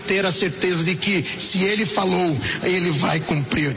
ter a certeza de que se Ele falou, Ele vai cumprir.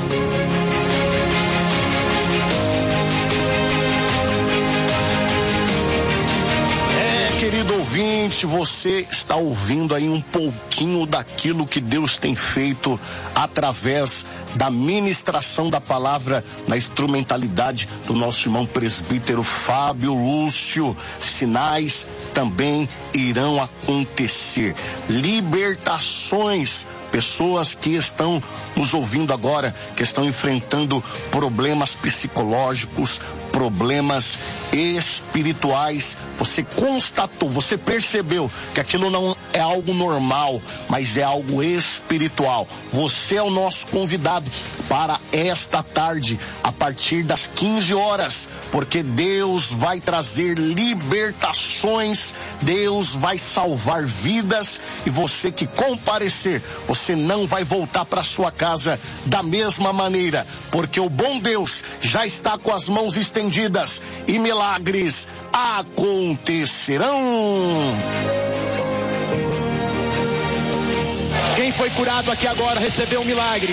Querido ouvinte, você está ouvindo aí um pouquinho daquilo que Deus tem feito através da ministração da palavra na instrumentalidade do nosso irmão presbítero Fábio Lúcio. Sinais também irão acontecer. Libertações. Pessoas que estão nos ouvindo agora, que estão enfrentando problemas psicológicos, problemas espirituais. Você constatou, você percebeu que aquilo não é algo normal, mas é algo espiritual. Você é o nosso convidado para esta tarde, a partir das 15 horas, porque Deus vai trazer libertações, Deus vai salvar vidas, e você que comparecer, você não vai voltar para sua casa da mesma maneira, porque o bom Deus já está com as mãos estendidas e milagres acontecerão. Quem foi curado aqui agora recebeu um milagre.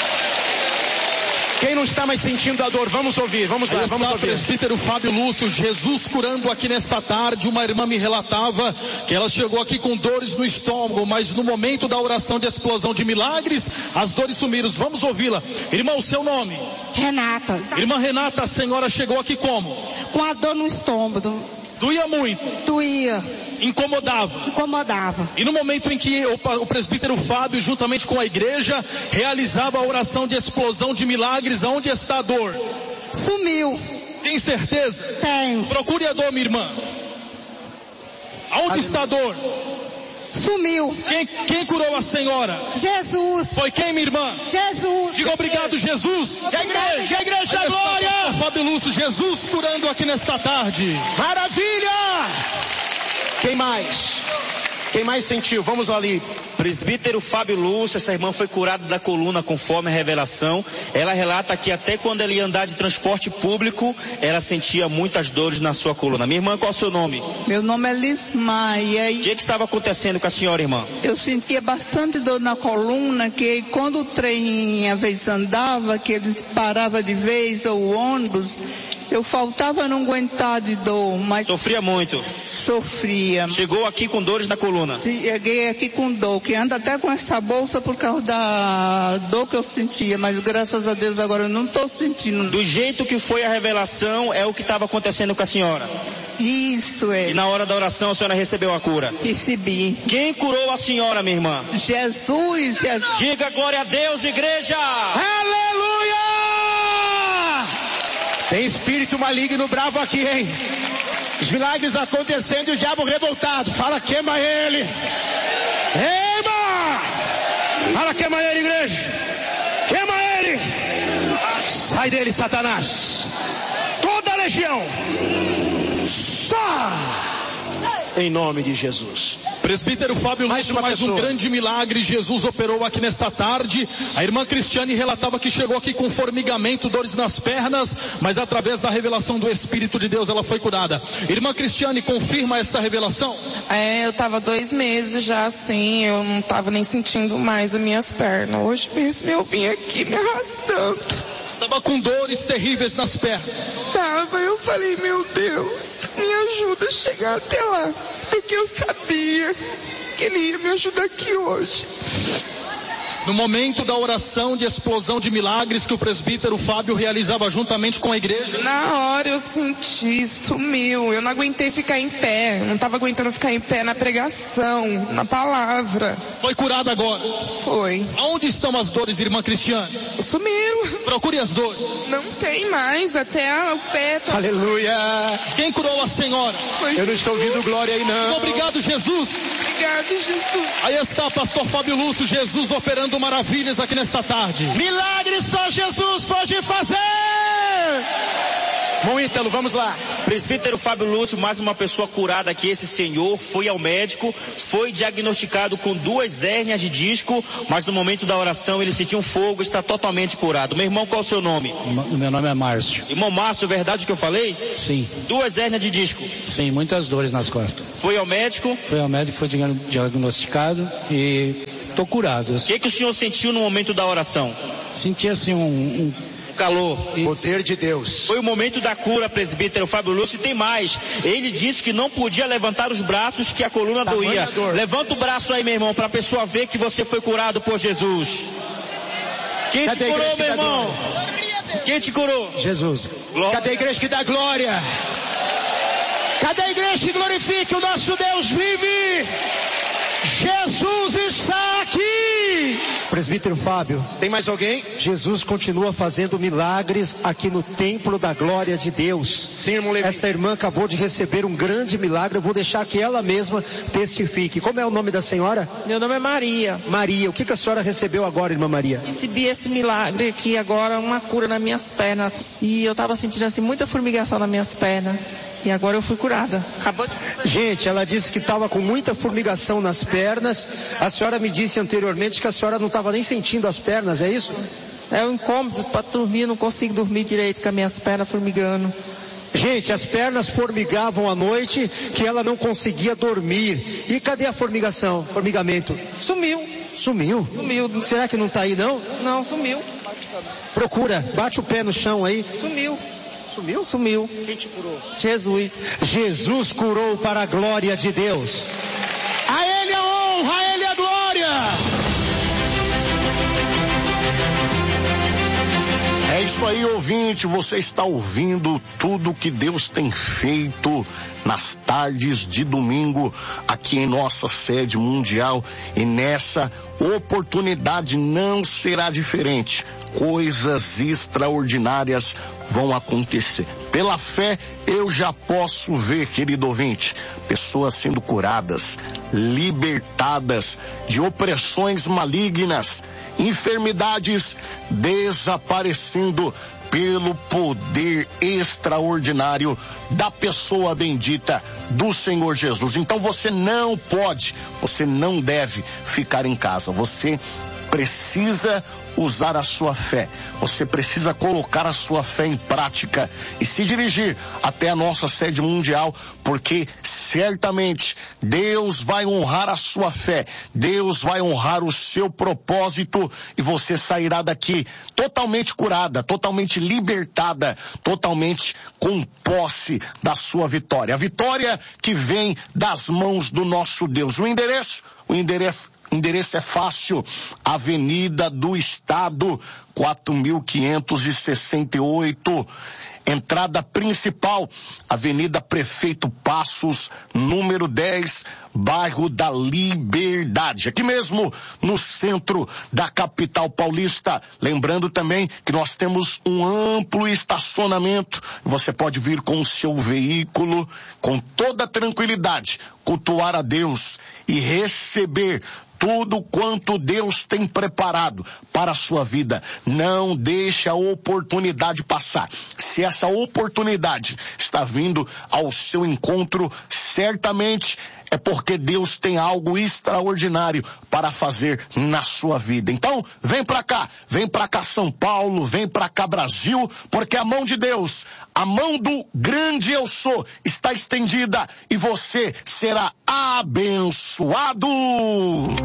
Quem não está mais sentindo a dor, vamos ouvir, vamos lá, vamos ouvir. Presbítero Fábio Lúcio, Jesus curando aqui nesta tarde. Uma irmã me relatava que ela chegou aqui com dores no estômago, mas no momento da oração de explosão de milagres, as dores sumiram. Vamos ouvi-la. Irmã, o seu nome? Renata. Irmã Renata, a senhora chegou aqui como? Com a dor no estômago. Doía muito? Doía. Incomodava? Incomodava. E no momento em que o presbítero Fábio, juntamente com a igreja, realizava a oração de explosão de milagres, aonde está a dor? Sumiu. Tem certeza? Tenho. Procure a dor, minha irmã. Aonde está a dor? Sumiu. Quem curou a senhora? Jesus. Foi quem, minha irmã? Jesus. Diga obrigado, Jesus. Que a igreja da glória. Fábio Lúcio, Jesus curando aqui nesta tarde. Maravilha. Quem mais? Quem mais sentiu? Vamos ali. Presbítero Fábio Lúcio, essa irmã foi curada da coluna conforme a revelação. Ela relata que até quando ela ia andar de transporte público, ela sentia muitas dores na sua coluna. Minha irmã, qual é o seu nome? Meu nome é Lismar. E aí, o que estava acontecendo com a senhora, irmã? Eu sentia bastante dor na coluna, que quando o trem às vezes andava, que ele parava de vez, ou o ônibus, eu faltava não aguentar de dor, mas... Sofria muito? Sofria. Chegou aqui com dores na coluna? Cheguei aqui com dor, que anda até com essa bolsa por causa da dor que eu sentia, mas graças a Deus agora eu não estou sentindo. Do jeito que foi a revelação, é o que estava acontecendo com a senhora? Isso é. E na hora da oração a senhora recebeu a cura? Recebi. Quem curou a senhora, minha irmã? Jesus. Diga glória a Deus, igreja! Aleluia! Tem espírito maligno bravo aqui, hein? Os milagres acontecendo e o diabo revoltado. Fala, queima ele. Queima! Fala, queima ele, igreja. Queima ele. Sai dele, Satanás. Toda a legião. Só. Em nome de Jesus. Presbítero Fábio Lúcio, mais um grande milagre Jesus operou aqui nesta tarde. A irmã Cristiane relatava que chegou aqui com formigamento, dores nas pernas, mas através da revelação do Espírito de Deus ela foi curada. Irmã Cristiane, confirma esta revelação? Eu estava 2 meses já assim, eu não estava nem sentindo mais as minhas pernas. Hoje mesmo eu vim aqui me arrastando. Estava com dores terríveis nas pernas. Estava, eu falei, meu Deus, me ajuda a chegar até lá, porque eu sabia que Ele ia me ajudar aqui hoje. No momento da oração de explosão de milagres que o presbítero Fábio realizava juntamente com a igreja? Na hora eu senti, sumiu, eu não aguentei ficar em pé, não estava aguentando ficar em pé na pregação, na palavra. Foi curada agora? Foi. Aonde estão as dores, irmã Cristiane? Sumiram. Procure as dores. Não tem mais, até o pé. Aleluia. Quem curou a senhora? Foi eu não estou ouvindo glória aí não. Obrigado, Jesus. Obrigado, Jesus. Aí está pastor Fábio Lúcio, Jesus operando maravilhas aqui nesta tarde. Milagres só Jesus pode fazer. Irmão Ítalo, vamos lá. Presbítero Fábio Lúcio, mais uma pessoa curada aqui. Esse senhor foi ao médico, foi diagnosticado com 2 hérnias de disco, mas no momento da oração ele sentiu um fogo, está totalmente curado. Meu irmão, qual é o seu nome? Meu nome é Márcio. Irmão Márcio, verdade o que eu falei? Sim. 2 hérnias de disco? Sim, muitas dores nas costas. Foi ao médico? Foi ao médico, foi diagnosticado e estou curado. O que o senhor sentiu no momento da oração? Senti assim um calor. Poder de Deus. Foi o momento da cura, presbítero Fábio Lúcio, e tem mais. Ele disse que não podia levantar os braços, que a coluna doía. Levanta o braço aí, meu irmão, para a pessoa ver que você foi curado por Jesus. Quem te curou, meu irmão? Quem te curou? Jesus. Cadê a igreja que dá glória? Cadê a igreja que glorifica o nosso Deus vive? Jesus está aqui! Presbítero Fábio. Tem mais alguém? Jesus continua fazendo milagres aqui no templo da glória de Deus. Sim, irmão Levi. Esta irmã acabou de receber um grande milagre. Eu vou deixar que ela mesma testifique. Como é o nome da senhora? Meu nome é Maria. Maria, o que a senhora recebeu agora, irmã Maria? Recebi esse milagre aqui agora, uma cura nas minhas pernas. E eu estava sentindo assim muita formigação nas minhas pernas. E agora eu fui curada. Acabou de... Gente, ela disse que estava com muita formigação nas pernas. A senhora me disse anteriormente que a senhora não estava nem sentindo as pernas, é isso? É um incômodo para dormir, não consigo dormir direito com as minhas pernas formigando. Gente, as pernas formigavam à noite, que ela não conseguia dormir. E cadê a formigação, formigamento? Sumiu. Sumiu? Sumiu. Será que não está aí não? Não, sumiu. Procura, bate o pé no chão aí. Sumiu. Sumiu? Sumiu. Quem te curou? Jesus. Jesus curou para a glória de Deus. A Ele a honra, a Ele a glória. É isso aí, ouvinte, você está ouvindo tudo que Deus tem feito nas tardes de domingo aqui em nossa sede mundial, e nessa oportunidade não será diferente. Coisas extraordinárias vão acontecer. Pela fé, eu já posso ver, querido ouvinte, pessoas sendo curadas, libertadas de opressões malignas, enfermidades desaparecendo pelo poder extraordinário da pessoa bendita do Senhor Jesus. Então você não pode, você não deve ficar em casa. Você precisa usar a sua fé. Você precisa colocar a sua fé em prática e se dirigir até a nossa sede mundial, porque certamente Deus vai honrar a sua fé, Deus vai honrar o seu propósito, e você sairá daqui totalmente curada, totalmente libertada, totalmente com posse da sua vitória. A vitória que vem das mãos do nosso Deus. O endereço é fácil, Avenida do Estado, 4568, entrada principal, Avenida Prefeito Passos, número 10, bairro da Liberdade, aqui mesmo no centro da capital paulista. Lembrando também que nós temos um amplo estacionamento, você pode vir com o seu veículo com toda tranquilidade, cultuar a Deus e receber tudo quanto Deus tem preparado para a sua vida. Não deixe a oportunidade passar. Se essa oportunidade está vindo ao seu encontro, certamente é porque Deus tem algo extraordinário para fazer na sua vida. Então, vem para cá São Paulo, vem para cá Brasil, porque a mão de Deus, a mão do grande eu sou, está estendida e você será abençoado.